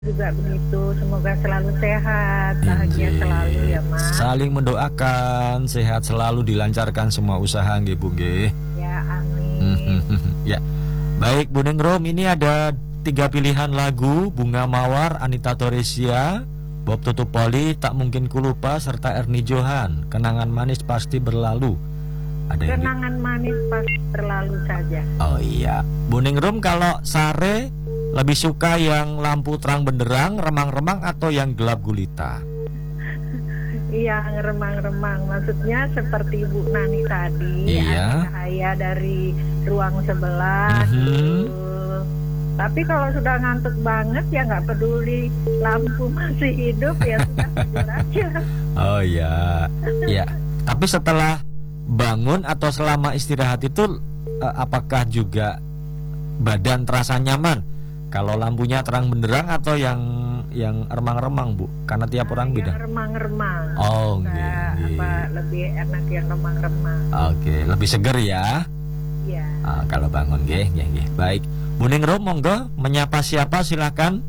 juga begitu. Semoga selalu sehat, bahagia selalu ya Mas. Saling mendoakan, sehat selalu, dilancarkan semua usaha nggih Bu nggih. Ya, amin. Ya. Baik Bu Ningrum, ini ada 3 pilihan lagu: Bunga Mawar, Anita Toresia, Bob Tutupoli, Tak Mungkin Kulupa, serta Erni Johan, Kenangan Manis Pasti Berlalu. Ada Kenangan manis pasti berlalu saja. Oh iya, Bu Ningrum, kalau sare lebih suka yang lampu terang benderang, remang-remang, atau yang gelap gulita? Iya, remang-remang. Maksudnya seperti Bu Nani tadi, Iya. ada cahaya dari ruang sebelah. Tapi kalau sudah ngantuk banget ya nggak peduli lampu masih hidup, ya sudah tidur aja. Oh iya, ya. Tapi setelah bangun atau selama istirahat itu, apakah juga badan terasa nyaman? Kalau lampunya terang benderang atau yang remang-remang Bu? Karena tiap orang beda. Yang remang-remang. Oh, lebih enak yang remang-remang. Oke, lebih seger ya. Iya. Kalau bangun nggih. Baik. Bu Ningrum, monggo menyapa siapa, silakan.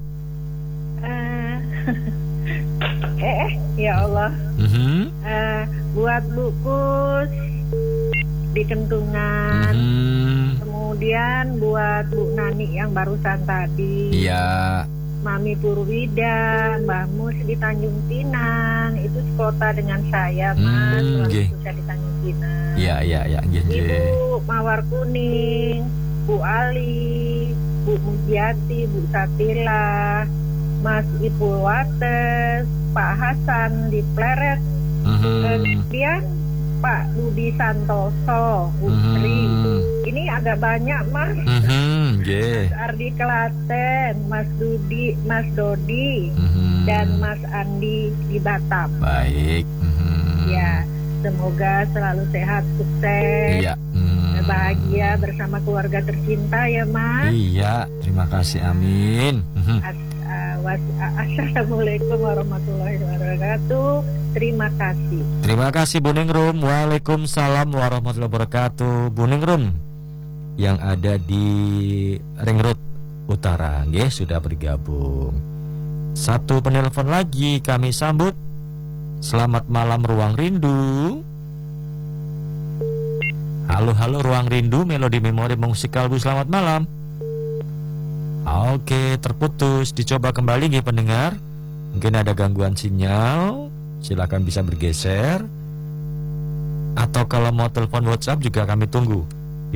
Ya Allah. Buat Bu Kus di Kentungan. Kemudian buat Bu Nani yang barusan tadi. Iya. Mami Purwida, Mbah Mus di Tanjung Pinang, itu sekota dengan saya Mas, saya di Tanjung Pinang. Iya. Ibu Mawar Kuning, Bu Ali, Bu Mujiati, Bu Satila, Mas Ipul Wates, Pak Hasan di Pleret, kemudian Pak Budi Santoso, Bu Sri. Ini agak banyak Mas. Mas Ardi Klaten, Mas Dudi, Mas Dodi, dan Mas Andi di Batam. Baik. Ya, semoga selalu sehat, sukses, bahagia bersama keluarga tercinta ya Mas. Iya, terima kasih, amin. Assalamualaikum warahmatullahi wabarakatuh. Terima kasih. Terima kasih Bu Ningrum. Waalaikumsalam warahmatullahi wabarakatuh. Bu Ningrum yang ada di Ring Road Utara, nggih, sudah bergabung. Satu penelpon lagi kami sambut. Selamat malam Ruang Rindu. Halo Ruang Rindu, Melodi Memori Musikal Bu, selamat malam. Oke, terputus. Dicoba kembali nggih pendengar. Mungkin ada gangguan sinyal. Silakan bisa bergeser. Atau kalau mau telepon WhatsApp juga kami tunggu di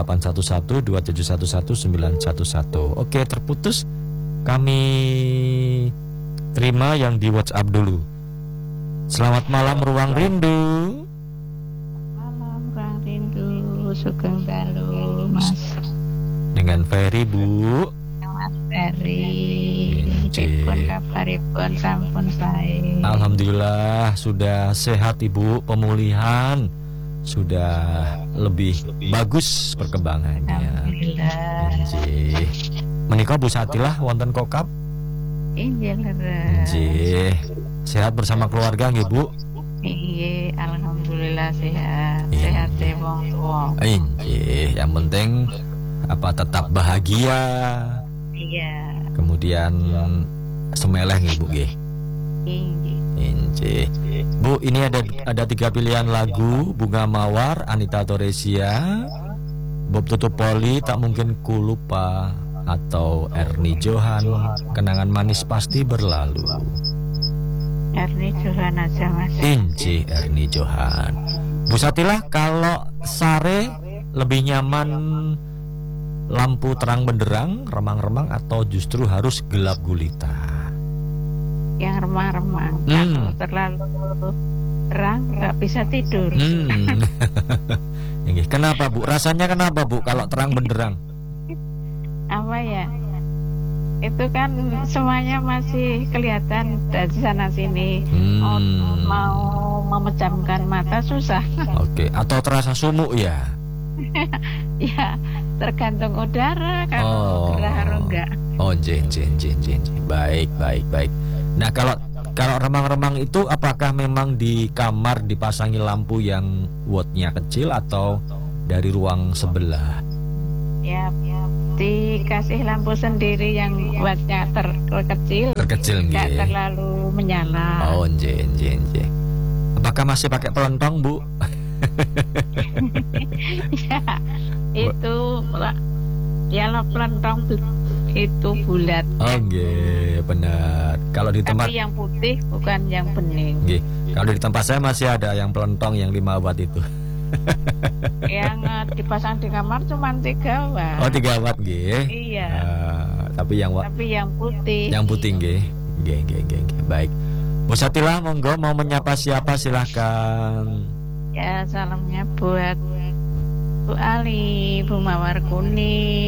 0811-2711-911. Oke, terputus. Kami terima yang di WhatsApp dulu. Selamat malam Ruang Rindu. Malam Ruang Rindu, Sugeng Dalu Mas. Dengan Ferry Bu. Mas Ferry. Dipun kabaripun sampun sae. Alhamdulillah sudah sehat Ibu, pemulihan sudah lebih bagus perkembangannya. Alhamdulillah. Menika Bu Satilah wonten kokap? Injil leres. Nggih. Sehat bersama keluarga nggih Bu? Iya, alhamdulillah sehat. Sehat wong tuwa. Nggih, yang penting tetap bahagia. Iya. Kemudian semeleh nggih Bu nggih. Injih. Bu, ini ada 3 pilihan lagu: Bunga Mawar, Anita Toresia, Bob Tutupoli, Tak Mungkin Kulupa, atau Erni Johan, Kenangan Manis Pasti Berlalu. Erni Johan aja Mas. Injih, Erni Johan. Bu Satilah, kalau sare lebih nyaman lampu terang benderang, remang-remang, atau justru harus gelap gulita? Yang remang-remang. Kalau terlalu terang nggak bisa tidur. Kenapa Bu? Rasanya kenapa Bu kalau terang benderang? Apa ya? Itu kan semuanya masih kelihatan dari sana sini. Mau memejamkan mata susah. Oke, atau terasa sumuk ya? Ya, tergantung udara kalau gerah atau enggak. Baik. Nah, kalau remang-remang itu apakah memang di kamar dipasangi lampu yang wattnya kecil atau dari ruang sebelah? Ya, dikasih lampu sendiri yang wattnya terkecil, Terkecil nggak nggih. terlalu menyala. Oh, nggih, nggih, nggih. Apakah masih pakai pelentong, Bu? Ya, itu ya pelentong itu bulat. Oh, nggih, benar. Kalau di tempat Tapi yang putih bukan yang bening. nggih, kalau di tempat saya masih ada yang pelentong yang 5 watt itu. Yang dipasang di kamar cuma 3 watt. Oh, 3 watt nggih. Iya. Tapi yang Tapi yang putih. nggih. Nggih, nggih, nggih, nggih. Baik. Bu Satila, monggo mau menyapa siapa silahkan. Ya, salamnya buat Bu Ali, Bu Mawar Kuning.